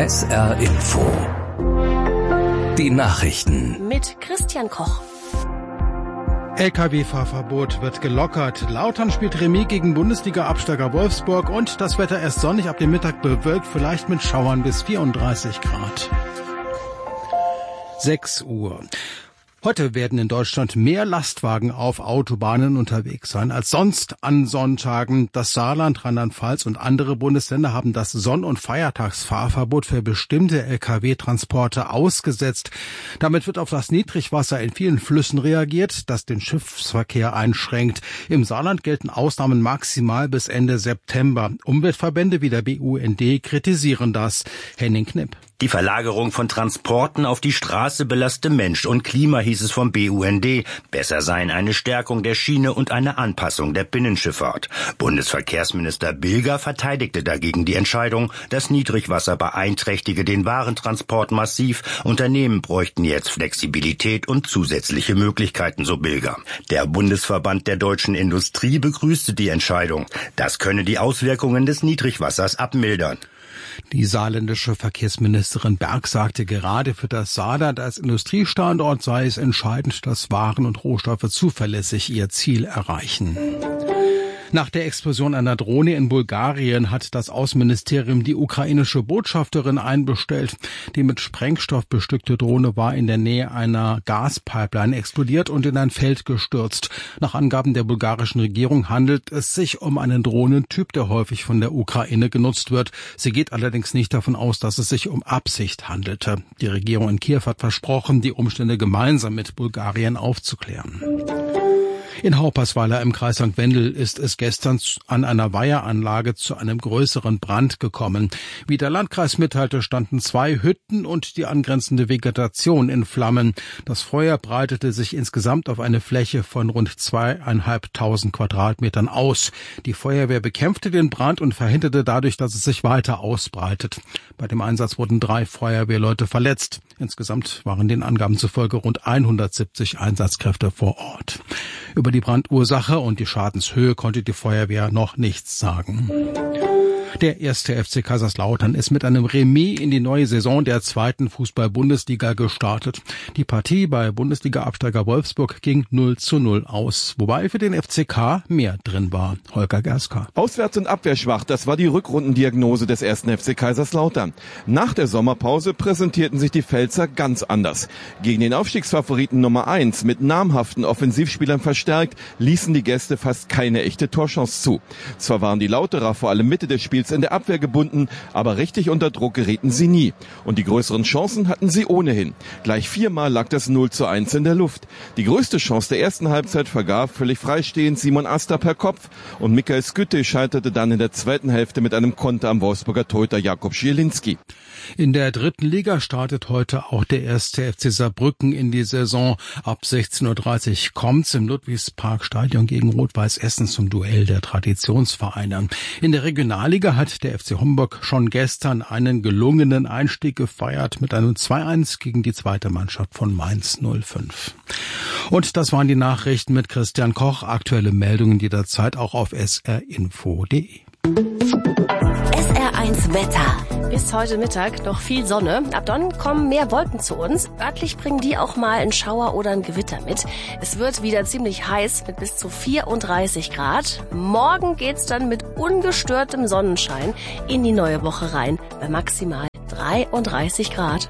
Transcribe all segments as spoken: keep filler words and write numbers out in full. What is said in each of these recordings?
S R Info. Die Nachrichten. Mit Christian Koch. L K W-Fahrverbot wird gelockert. Lautern spielt Remis gegen Bundesliga-Absteiger Wolfsburg und das Wetter erst sonnig, ab dem Mittag bewölkt, vielleicht mit Schauern bis vierunddreißig Grad. sechs Uhr. Heute werden in Deutschland mehr Lastwagen auf Autobahnen unterwegs sein als sonst an Sonntagen. Das Saarland, Rheinland-Pfalz und andere Bundesländer haben das Sonn- und Feiertagsfahrverbot für bestimmte L K W-Transporte ausgesetzt. Damit wird auf das Niedrigwasser in vielen Flüssen reagiert, das den Schiffsverkehr einschränkt. Im Saarland gelten Ausnahmen maximal bis Ende September. Umweltverbände wie der B U N D kritisieren das. Henning Knipp. Die Verlagerung von Transporten auf die Straße belaste Mensch und Klima, hieß es vom B U N D. Besser seien eine Stärkung der Schiene und eine Anpassung der Binnenschifffahrt. Bundesverkehrsminister Bilger verteidigte dagegen die Entscheidung, das Niedrigwasser beeinträchtige den Warentransport massiv. Unternehmen bräuchten jetzt Flexibilität und zusätzliche Möglichkeiten, so Bilger. Der Bundesverband der deutschen Industrie begrüßte die Entscheidung. Das könne die Auswirkungen des Niedrigwassers abmildern. Die saarländische Verkehrsministerin Berg sagte, gerade für das Saarland als Industriestandort sei es entscheidend, dass Waren und Rohstoffe zuverlässig ihr Ziel erreichen. Nach der Explosion einer Drohne in Bulgarien hat das Außenministerium die ukrainische Botschafterin einbestellt. Die mit Sprengstoff bestückte Drohne war in der Nähe einer Gaspipeline explodiert und in ein Feld gestürzt. Nach Angaben der bulgarischen Regierung handelt es sich um einen Drohnentyp, der häufig von der Ukraine genutzt wird. Sie geht allerdings nicht davon aus, dass es sich um Absicht handelte. Die Regierung in Kiew hat versprochen, die Umstände gemeinsam mit Bulgarien aufzuklären. In Haupersweiler im Kreis Sankt Wendel ist es gestern an einer Weiheranlage zu einem größeren Brand gekommen. Wie der Landkreis mitteilte, standen zwei Hütten und die angrenzende Vegetation in Flammen. Das Feuer breitete sich insgesamt auf eine Fläche von rund zweieinhalbtausend Quadratmetern aus. Die Feuerwehr bekämpfte den Brand und verhinderte dadurch, dass es sich weiter ausbreitet. Bei dem Einsatz wurden drei Feuerwehrleute verletzt. Insgesamt waren den Angaben zufolge rund hundertsiebzig Einsatzkräfte vor Ort. Über die Brandursache und die Schadenshöhe konnte die Feuerwehr noch nichts sagen. Der erste F C Kaiserslautern ist mit einem Remis in die neue Saison der zweiten Fußball-Bundesliga gestartet. Die Partie bei Bundesliga-Absteiger Wolfsburg ging null zu null aus, wobei für den F C K mehr drin war. Holger Gerska. Auswärts und abwehrschwach, das war die Rückrundendiagnose des ersten F C Kaiserslautern. Nach der Sommerpause präsentierten sich die Pfälzer ganz anders. Gegen den Aufstiegsfavoriten Nummer eins mit namhaften Offensivspielern verstärkt, ließen die Gäste fast keine echte Torchance zu. Zwar waren die Lauterer vor allem Mitte des Spiels in der Abwehr gebunden, aber richtig unter Druck gerieten sie nie. Und die größeren Chancen hatten sie ohnehin. Gleich viermal lag das null zu eins in der Luft. Die größte Chance der ersten Halbzeit vergab völlig freistehend Simon Asta per Kopf und Michael Skütte scheiterte dann in der zweiten Hälfte mit einem Konter am Wolfsburger Torhüter Jakub Schielinski. In der dritten Liga startet heute auch der erste F C Saarbrücken in die Saison. Ab sechzehn Uhr dreißig kommt's im Ludwigsparkstadion gegen Rot-Weiß Essen zum Duell der Traditionsvereine. In der Regionalliga hat der F C Homburg schon gestern einen gelungenen Einstieg gefeiert mit einem zwei eins gegen die zweite Mannschaft von Mainz null fünf. Und das waren die Nachrichten mit Christian Koch. Aktuelle Meldungen jederzeit auch auf s r info punkt d e. S R eins Wetter. Bis heute Mittag noch viel Sonne. Ab dann kommen mehr Wolken zu uns. Örtlich bringen die auch mal einen Schauer oder ein Gewitter mit. Es wird wieder ziemlich heiß mit bis zu vierunddreißig Grad. Morgen geht's dann mit ungestörtem Sonnenschein in die neue Woche rein bei maximal dreiunddreißig Grad.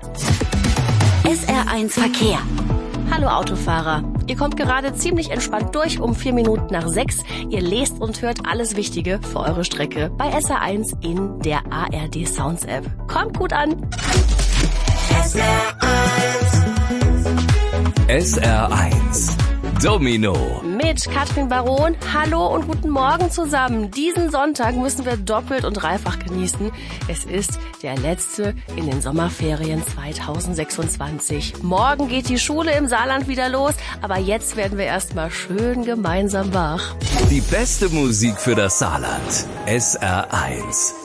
S R eins Verkehr. Hallo Autofahrer. Ihr kommt gerade ziemlich entspannt durch um vier Minuten nach sechs. Ihr lest und hört alles Wichtige für eure Strecke bei S R eins in der A R D Sounds App. Kommt gut an. S R eins. S R eins. Domino. Mit Katrin Baron. Hallo und guten Morgen zusammen. Diesen Sonntag müssen wir doppelt und dreifach genießen. Es ist der letzte in den Sommerferien zweitausendsechsundzwanzig. Morgen geht die Schule im Saarland wieder los, aber jetzt werden wir erstmal schön gemeinsam wach. Die beste Musik für das Saarland. S R eins.